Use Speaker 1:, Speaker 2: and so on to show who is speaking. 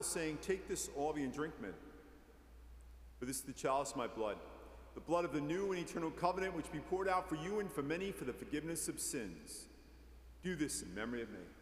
Speaker 1: saying, "Take this, all of you, and drink from it. For this is the chalice of my blood, the blood of the new and eternal covenant, which be poured out for you and for many for the forgiveness of sins. Do this in memory of me."